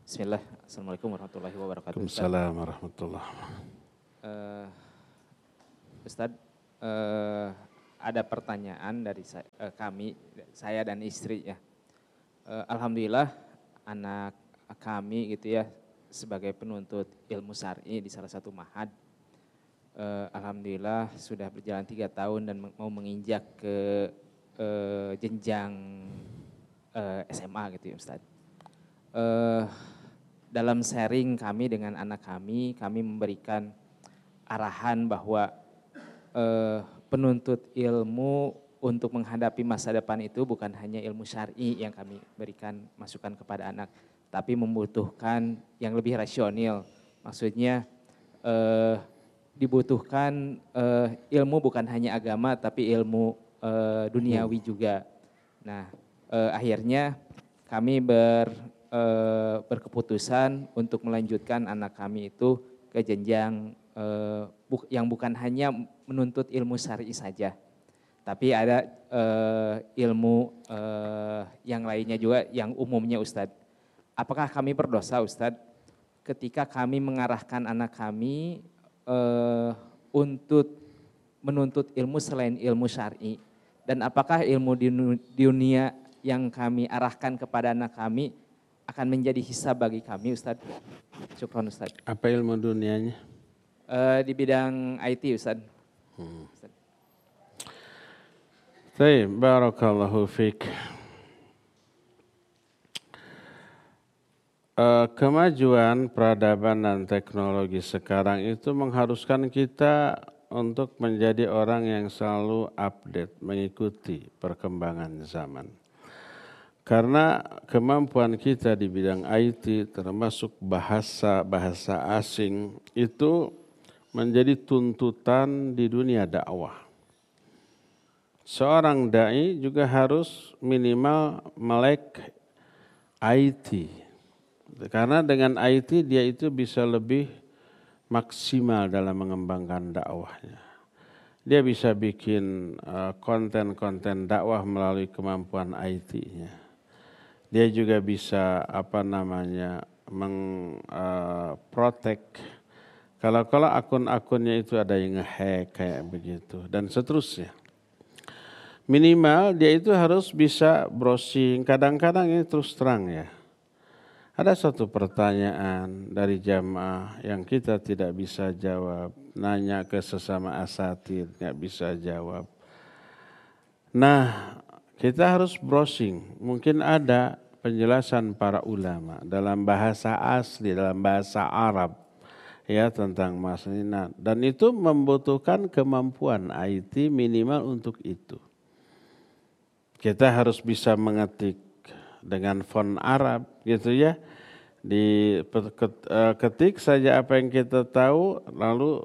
Bismillah, Assalamualaikum warahmatullahi wabarakatuh. Waalaikumsalam warahmatullahi Ustadz, ada pertanyaan dari saya dan istri ya. Alhamdulillah anak kami gitu ya sebagai penuntut ilmu syar'i di salah satu ma'had. Alhamdulillah sudah berjalan 3 tahun dan mau menginjak ke jenjang SMA gitu ya Ustadz. Dalam sharing kami dengan anak kami memberikan arahan bahwa penuntut ilmu untuk menghadapi masa depan itu bukan hanya ilmu syar'i yang kami berikan masukan kepada anak, tapi membutuhkan yang lebih rasional. Maksudnya dibutuhkan ilmu bukan hanya agama tapi ilmu duniawi juga. Nah, akhirnya kami berkeputusan untuk melanjutkan anak kami itu ke jenjang yang bukan hanya menuntut ilmu syar'i saja, tapi ada ilmu yang lainnya juga yang umumnya Ustadz. Apakah kami berdosa Ustadz ketika kami mengarahkan anak kami untuk menuntut ilmu selain ilmu syar'i? Dan apakah ilmu di dunia yang kami arahkan kepada anak kami akan menjadi hisab bagi kami Ustadz? Syukron Ustadz. Apa ilmu dunianya? Di bidang IT Ustadz. Baik, barakallahu fiik. Kemajuan peradaban dan teknologi sekarang itu mengharuskan kita untuk menjadi orang yang selalu update, mengikuti perkembangan zaman. Karena kemampuan kita di bidang IT termasuk bahasa asing itu menjadi tuntutan di dunia dakwah. Seorang dai juga harus minimal melek IT. Karena dengan IT dia itu bisa lebih maksimal dalam mengembangkan dakwahnya. Dia bisa bikin konten-konten dakwah melalui kemampuan IT-nya. Dia juga bisa mengprotek kalau akun-akunnya itu ada yang nge-hack kayak begitu dan seterusnya. Minimal dia itu harus bisa browsing. Kadang-kadang ini terus terang ya. Ada satu pertanyaan dari jamaah yang kita tidak bisa jawab. Nanya ke sesama asatidz, nggak bisa jawab. Nah, kita harus browsing. Mungkin ada penjelasan para ulama dalam bahasa asli, dalam bahasa Arab ya tentang masalah. Dan itu membutuhkan kemampuan IT minimal untuk itu. Kita harus bisa mengetik dengan font Arab gitu ya. Ketik saja apa yang kita tahu lalu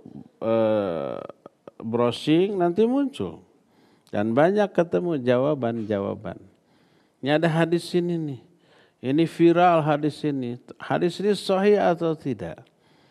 browsing nanti muncul. Dan banyak ketemu jawaban-jawaban. Ini ada hadis ini nih. Ini viral hadis ini. Hadis ini sahih atau tidak?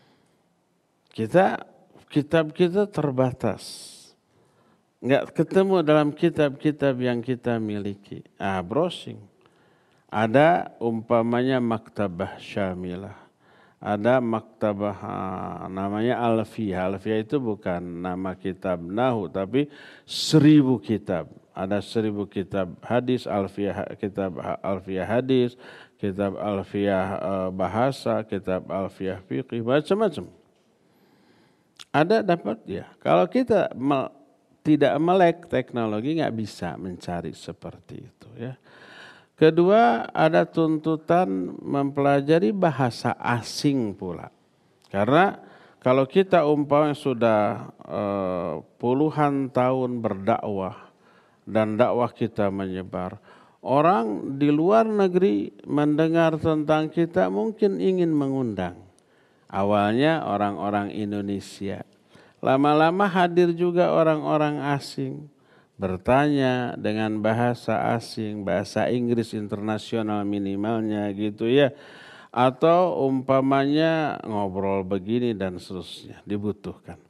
Kitab kita terbatas. Enggak ketemu dalam kitab-kitab yang kita miliki. Browsing. Ada umpamanya maktabah syamilah. Ada maktabah namanya Alfiyah. Alfiyah itu bukan nama kitab Nahu tapi 1000 kitab. Ada 1000 kitab hadis, kitab Alfiyah hadis, kitab Alfiyah bahasa, kitab Alfiyah fiqih, macam-macam. Ada dapat ya. Kalau kita tidak melek teknologi nggak bisa mencari seperti itu ya. Kedua, ada tuntutan mempelajari bahasa asing pula. Karena kalau kita umpamanya sudah puluhan tahun berdakwah dan dakwah kita menyebar, orang di luar negeri mendengar tentang kita mungkin ingin mengundang. Awalnya orang-orang Indonesia, lama-lama hadir juga orang-orang asing. Bertanya dengan bahasa asing, bahasa Inggris internasional minimalnya gitu ya. Atau umpamanya ngobrol begini dan seterusnya dibutuhkan.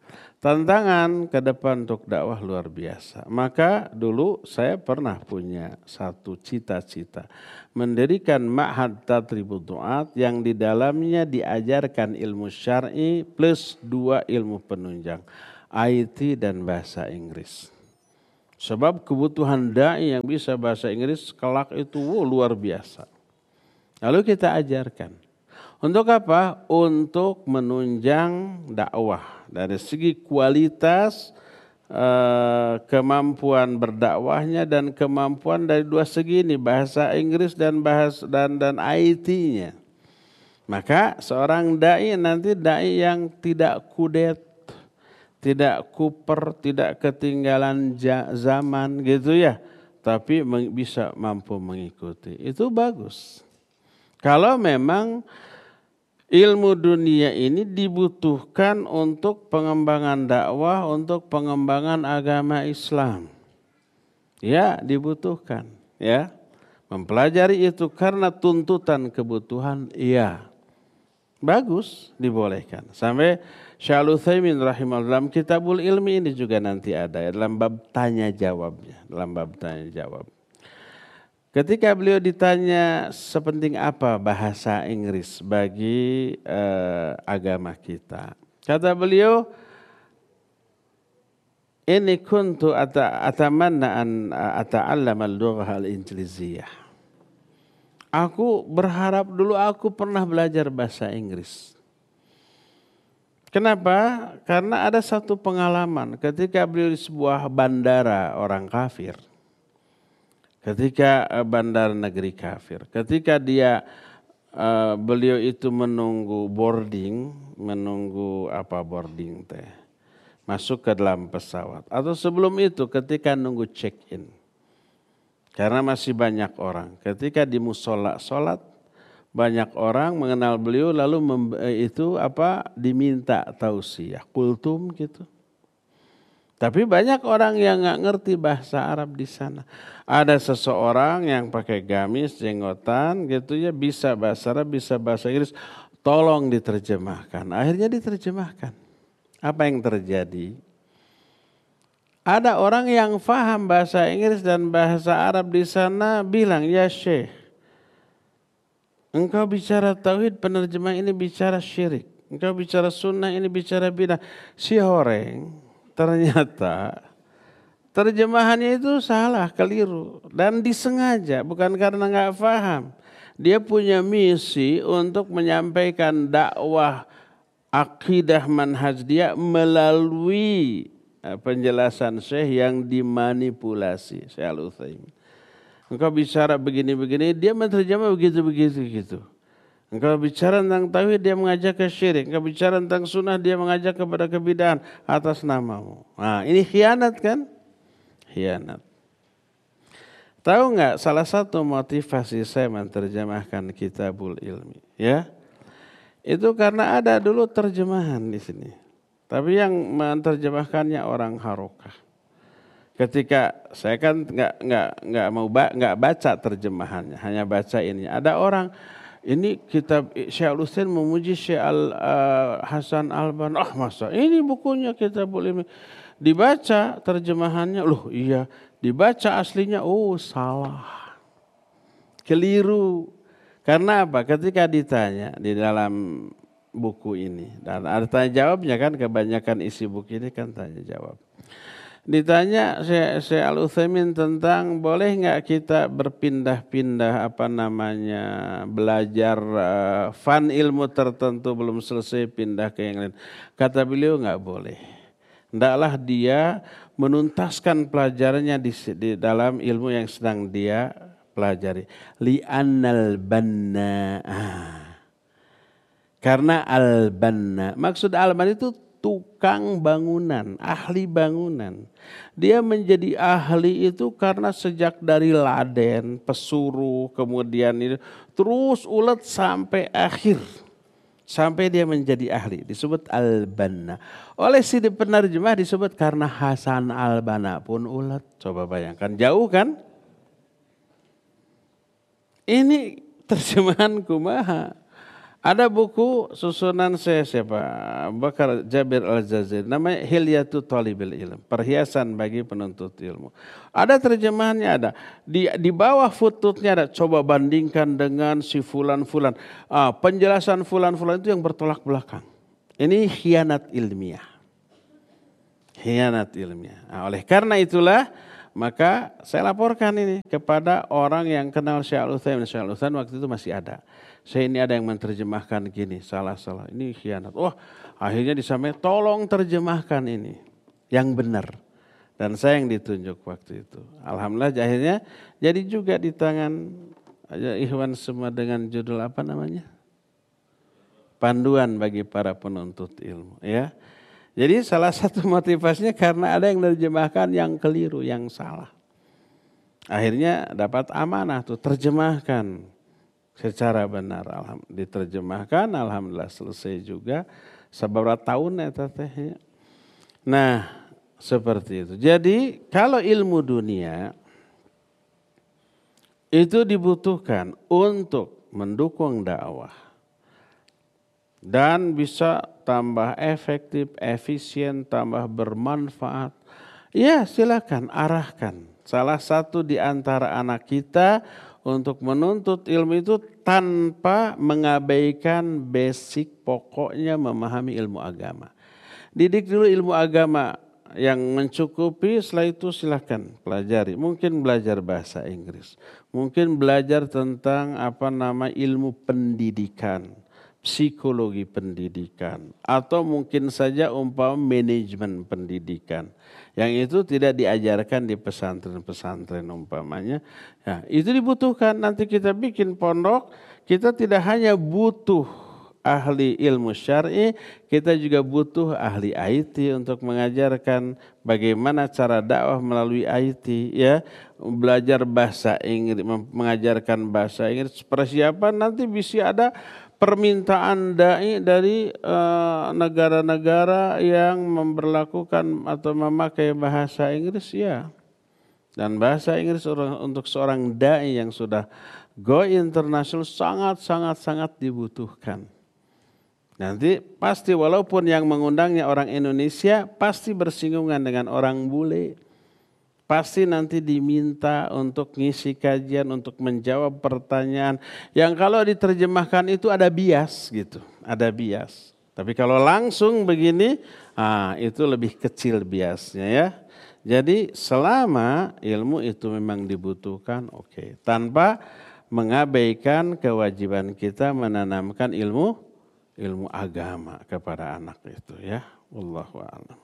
Tantangan ke depan untuk dakwah luar biasa. Maka dulu saya pernah punya satu cita-cita. Mendirikan Ma'had Tadribud Du'at yang di dalamnya diajarkan ilmu syar'i plus 2 ilmu penunjang. IT dan bahasa Inggris. Sebab kebutuhan da'i yang bisa bahasa Inggris kelak itu luar biasa. Lalu kita ajarkan. Untuk apa? Untuk menunjang dakwah dari segi kualitas, kemampuan berdakwahnya dan kemampuan dari 2 segi ini, bahasa Inggris dan IT-nya. Maka seorang dai nanti dai yang tidak kudet, tidak kuper, tidak ketinggalan zaman gitu ya, tapi bisa mampu mengikuti. Itu bagus. Kalau memang ilmu dunia ini dibutuhkan untuk pengembangan dakwah, untuk pengembangan agama Islam. Ya, dibutuhkan. Ya, mempelajari itu karena tuntutan kebutuhan. Iya, bagus, dibolehkan. Sampai Syekh Al-Utsaimin rahimahullah dalam Kitabul Ilmi ini juga nanti ada ya, dalam bab tanya jawabnya, dalam bab tanya jawab. Ketika beliau ditanya sepenting apa bahasa Inggris bagi agama kita. Kata beliau, ini kuntu atamanna an ata'allama al-lughah al-ingliziyah. Aku berharap dulu aku pernah belajar bahasa Inggris. Kenapa? Karena ada satu pengalaman ketika beliau di sebuah bandara orang kafir. Ketika bandar negeri kafir, ketika beliau itu menunggu boarding, masuk ke dalam pesawat. Atau sebelum itu ketika nunggu check-in. Karena masih banyak orang. Ketika di musola sholat, banyak orang mengenal beliau lalu diminta tausiah, kultum gitu. Tapi banyak orang yang nggak ngerti bahasa Arab di sana. Ada seseorang yang pakai gamis, jenggotan gitu ya, bisa bahasa Arab, bisa bahasa Inggris. Tolong diterjemahkan. Akhirnya diterjemahkan. Apa yang terjadi? Ada orang yang faham bahasa Inggris dan bahasa Arab di sana bilang, ya Syekh, engkau bicara tauhid, penerjemah ini bicara syirik. Engkau bicara sunnah, ini bicara bidah. Si horeng. Ternyata terjemahannya itu salah, keliru dan disengaja, bukan karena nggak paham. Dia punya misi untuk menyampaikan dakwah akidah manhaj dia melalui penjelasan Syekh yang dimanipulasi. Syekh Al-Utsaimin. Engkau bicara begini-begini, dia menerjemah begitu-begitu gitu. Engkau bicara tentang tauhid, dia mengajak ke syirik. Engkau bicara tentang sunnah, dia mengajak kepada kebidahan atas namamu. Nah, ini khianat kan? Khianat. Tahu nggak salah satu motivasi saya menerjemahkan Kitabul Ilmi? Ya, itu karena ada dulu terjemahan di sini. Tapi yang menerjemahkannya orang Harokah. Ketika saya kan nggak baca terjemahannya, hanya baca ini. Ada orang. Ini kitab Syekh Al-Utsaimin memuji Syekh Hasan Al-Banna. Masa ini bukunya Kitabul Ilmi. Dibaca terjemahannya, loh iya. Dibaca aslinya, salah. Keliru. Karena apa? Ketika ditanya di dalam buku ini. Dan ada tanya jawabnya kan, kebanyakan isi buku ini kan tanya jawab. Ditanya Syekh Al-Utsaimin tentang boleh nggak kita berpindah-pindah belajar fan ilmu tertentu belum selesai pindah ke yang lain. Kata beliau nggak boleh. Hendaklah dia menuntaskan pelajarannya di dalam ilmu yang sedang dia pelajari. Li'annal banna. Karena al-banna. Maksud al-banna itu tukang bangunan, ahli bangunan. Dia menjadi ahli itu karena sejak dari laden, pesuruh, kemudian itu terus ulet sampai akhir. Sampai dia menjadi ahli, disebut al-banna. Oleh si penerjemah disebut karena Hasan al-Banna pun ulet. Coba bayangkan, jauh kan? Ini terjemahan kumaha. Ada buku susunan saya siapa? Bakar Jabir Al-Jazir. Namanya Hilyatu Thalibil Ilm. Perhiasan bagi penuntut ilmu. Ada terjemahannya ada. Di bawah footnote-nya ada. Coba bandingkan dengan si fulan-fulan. Penjelasan fulan-fulan itu yang bertolak belakang. Ini khianat ilmiah. Khianat ilmiah. Oleh karena itulah maka saya laporkan ini kepada orang yang kenal Syekh Al-Utsaimin. Syekh Al-Utsaimin waktu itu masih ada. Saya ini ada yang menerjemahkan gini, salah-salah. Ini khianat. Akhirnya disampaikan, tolong terjemahkan ini. Yang benar. Dan saya yang ditunjuk waktu itu. Alhamdulillah akhirnya jadi juga di tangan ikhwan semua dengan judul apa namanya? Panduan bagi para penuntut ilmu. Ya. Jadi salah satu motivasinya karena ada yang menerjemahkan yang keliru, yang salah. Akhirnya dapat amanah tuh, terjemahkan secara benar. Diterjemahkan, alhamdulillah selesai juga. Seberapa tahun ya teteh. Nah seperti itu. Jadi kalau ilmu dunia itu dibutuhkan untuk mendukung dakwah. Dan bisa tambah efektif, efisien, tambah bermanfaat. Ya silakan arahkan. Salah satu di antara anak kita untuk menuntut ilmu itu tanpa mengabaikan basic pokoknya memahami ilmu agama. Didik dulu ilmu agama yang mencukupi, setelah itu silakan pelajari. Mungkin belajar bahasa Inggris. Mungkin belajar tentang ilmu pendidikan, psikologi pendidikan. Atau mungkin saja manajemen pendidikan. Yang itu tidak diajarkan di pesantren-pesantren umpamanya. Ya, itu dibutuhkan. Nanti kita bikin pondok, kita tidak hanya butuh ahli ilmu syar'i, kita juga butuh ahli IT untuk mengajarkan bagaimana cara dakwah melalui IT, ya. Belajar bahasa Inggris, mengajarkan bahasa Inggris, persiapan nanti bisa ada permintaan dai dari negara-negara yang memberlakukan atau memakai bahasa Inggris, ya. Dan bahasa Inggris untuk seorang dai yang sudah go international sangat dibutuhkan. Nanti pasti walaupun yang mengundangnya orang Indonesia, pasti bersinggungan dengan orang bule. Pasti nanti diminta untuk ngisi kajian, untuk menjawab pertanyaan. Yang kalau diterjemahkan itu ada bias gitu, ada bias. Tapi kalau langsung begini, itu lebih kecil biasnya, ya. Jadi selama ilmu itu memang dibutuhkan, oke. Tanpa mengabaikan kewajiban kita menanamkan ilmu agama kepada anak itu, ya. Wallahu a'lam.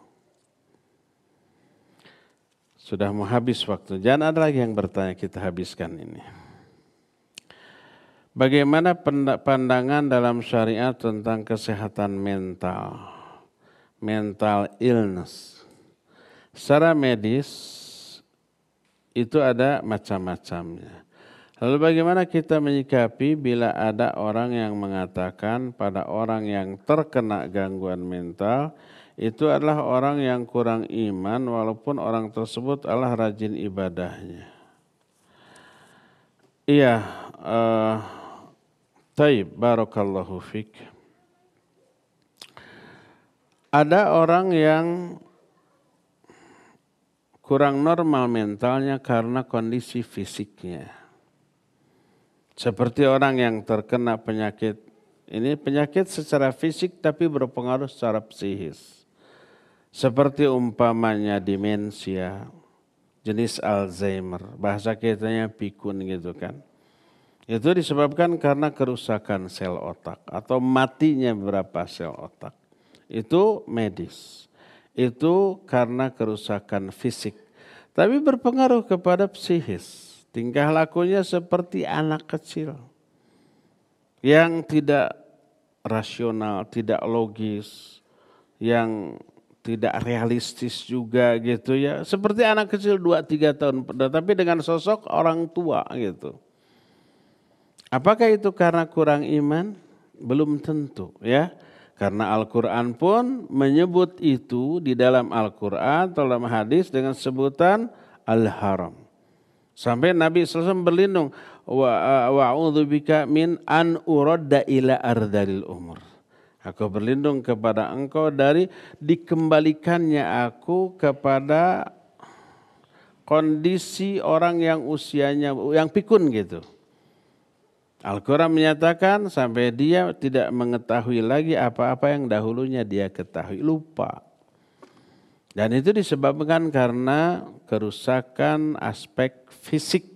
Sudah mau habis waktu. Jangan ada lagi yang bertanya, kita habiskan ini. Bagaimana pandangan dalam syariat tentang kesehatan mental? Mental illness. Secara medis itu ada macam-macamnya. Lalu bagaimana kita menyikapi bila ada orang yang mengatakan pada orang yang terkena gangguan mental, itu adalah orang yang kurang iman walaupun orang tersebut adalah rajin ibadahnya. Iya, taib, barakallahu fik. Ada orang yang kurang normal mentalnya karena kondisi fisiknya. Seperti orang yang terkena penyakit, ini penyakit secara fisik tapi berpengaruh secara psikis. Seperti umpamanya demensia, jenis Alzheimer, bahasa kitanya pikun gitu kan. Itu disebabkan karena kerusakan sel otak atau matinya beberapa sel otak. Itu medis. Itu karena kerusakan fisik. Tapi berpengaruh kepada psikis. Tingkah lakunya seperti anak kecil yang tidak rasional, tidak logis, yang tidak realistis juga gitu ya. Seperti anak kecil 2-3 tahun, tapi dengan sosok orang tua gitu. Apakah itu karena kurang iman? Belum tentu, ya. Karena Al-Quran pun menyebut itu di dalam Al-Quran, dalam hadis dengan sebutan Al-Haram. Sampai Nabi SAW berlindung, wa'udzubika min an uradda ila ardalil umur. Aku berlindung kepada engkau dari dikembalikannya aku kepada kondisi orang yang usianya, yang pikun gitu. Al-Quran menyatakan sampai dia tidak mengetahui lagi apa-apa yang dahulunya dia ketahui, lupa. Dan itu disebabkan karena kerusakan aspek fisik